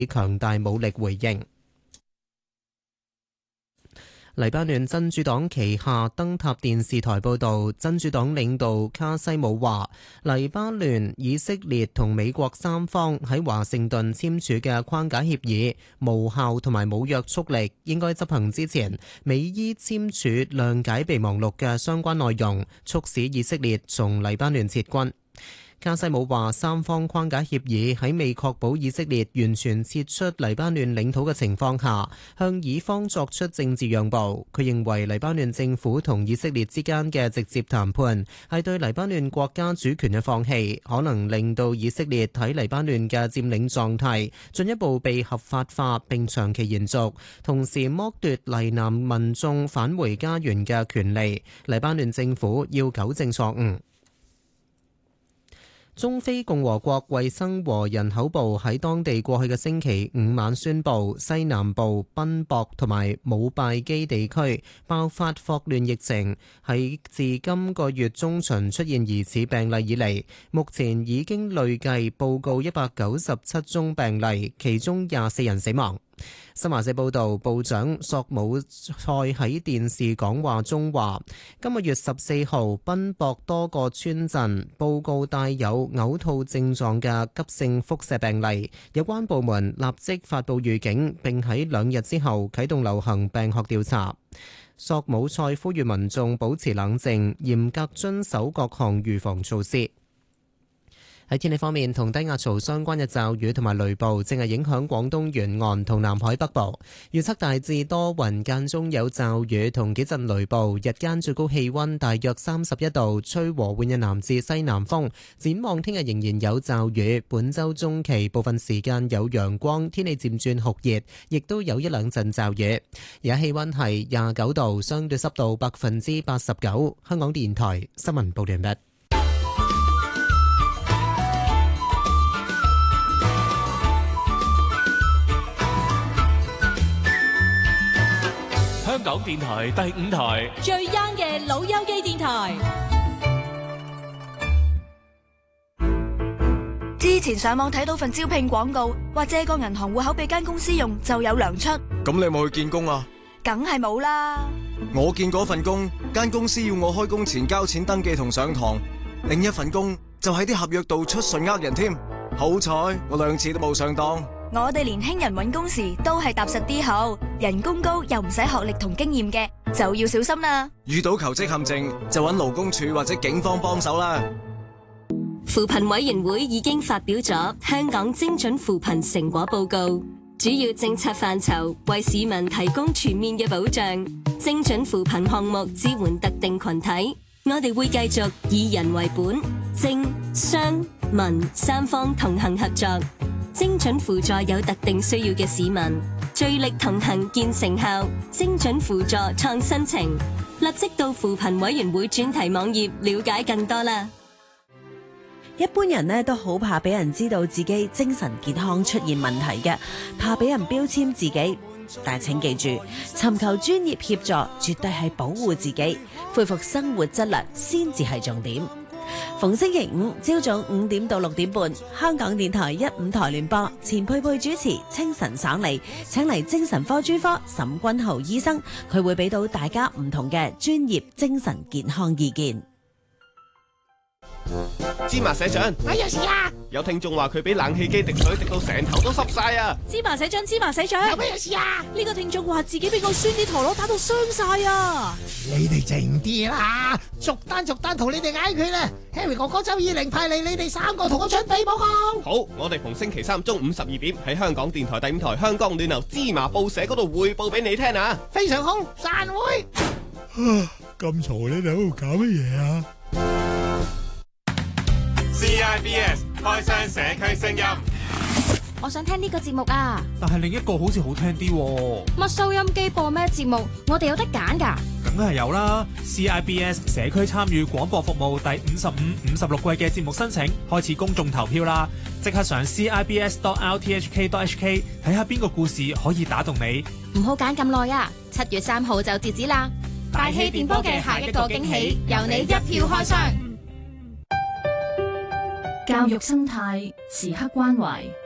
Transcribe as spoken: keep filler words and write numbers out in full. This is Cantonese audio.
以強大武力回應。黎巴嫩真主黨旗下燈塔電視台報導，真主黨領導卡西姆話，黎巴嫩、以色列同美國三方喺華盛頓簽署嘅框架協議無效同埋冇約束力，應該執行之前，美伊簽署諒解備忘錄嘅相關內容，促使以色列從黎巴嫩撤軍。卡西姆話，三方框架協議喺未確保以色列完全撤出黎巴嫩領土嘅情況下，向以方作出政治讓步。佢認為黎巴嫩政府同以色列之間嘅直接談判係對黎巴嫩國家主權嘅放棄，可能令到以色列喺黎巴嫩嘅佔領狀態進一步被合法化並長期延續，同時剝奪黎南民眾返回家園嘅權利。黎巴嫩政府要糾正錯誤。中非共和國衛生和人口部喺當地過去嘅星期五晚宣布，西南部賓博同埋姆拜基地區爆發霍亂疫情，喺自今個月中旬出現疑似病例以嚟，目前已經累計報告一百九十七宗病例，其中廿四人死亡。新華社報道，部長索姆塞喺電視講話中話，今個月十四號賓博多個村鎮報告帶有嘔吐症狀嘅急性腹瀉病例，有關部門立即發布預警，並喺兩日之後啟動流行病學調查。索姆塞呼籲民眾保持冷靜，嚴格遵守各項預防措施。喺天氣方面，同低壓槽相關嘅驟雨同埋雷暴正係影響廣東沿岸同南海北部。預測大致多雲，間中有驟雨同幾陣雷暴，日間最高氣溫大約三十一度，吹和緩嘅南至西南風。展望聽日仍然有驟雨，本週中期部分時間有陽光，天氣漸轉酷熱，亦都有一兩陣驟雨。而家氣溫係廿九度，相對濕度百分之八十九。香港電台新聞報完畢。 香港電台第五台最 young 嘅老友記電台。之前上網睇到份招聘廣告，話借個銀行戶口俾間公司用就有糧出。 咁你有冇去見工啊？ 梗係冇啦。 我見嗰份工，間公司要我開工前交錢登記同上堂，另一份工就喺啲合約度出順呃人添。好彩我兩次都冇上當。 我哋年輕人揾工時都係踏實啲好，人工高又唔使學歷同經驗嘅就要小心啦。 遇到求職陷阱就揾勞工處或者警方幫手啦。 扶貧委員會已經發表咗香港精準扶貧成果報告，主要政策範疇為市民提供全面嘅保障，精準扶貧項目支援特定群體。我哋會繼續以人為本，政商民三方同行合作，精準輔助有特定需要嘅市民，聚力同行見成效，精準輔助創新情。立即到扶貧委員會專題網頁了解更多啦。 一般人呢都好怕俾人知道自己精神健康出現問題嘅，怕俾人標籤自己。但請記住，尋求專業協助絕對係保護自己、恢復生活質量先至係重點。逢星期五朝早五點到六點半，香港電台一五台聯播，錢佩佩主持，清晨爽利，請嚟精神科專科沈君豪醫生，佢會俾到大家唔同嘅專業精神健康意見。 芝麻社長， 我有事啊！ 有聽眾話佢俾冷氣機滴水滴到成頭都濕晒啊！ 芝麻社長，芝麻社長，有咩事啊？呢個聽眾話自己俾個酸啲陀螺打到傷晒啊！ 你哋靜啲啦，逐單逐單同你哋解決啦。Harry 哥哥周以玲派嚟，你哋三個同我準備報告。 好，我哋逢星期三中午十二點喺香港電台第五台香港暖流芝麻報社嗰度匯報俾你聽啊！ 非常好，散會。 咁嘈，你哋喺度搞乜嘢啊 ？C I B S 開箱社區聲音， 我想聽呢個節目啊！ 但係另一個好似好聽啲喎。 乜收音機播咩節目？我哋有得揀㗎。 梗係有啦 ！C I B S 社區參與廣播服務第五十五、五十六季嘅節目申請開始公眾投票啦！即刻上 C I B S dot R T H K dot H K 睇下邊個故事可以打動你。 唔好揀咁耐啊！七月三號就截止啦！大氣電波嘅下一個驚喜，由你一票開箱。 教育生態時刻關懷，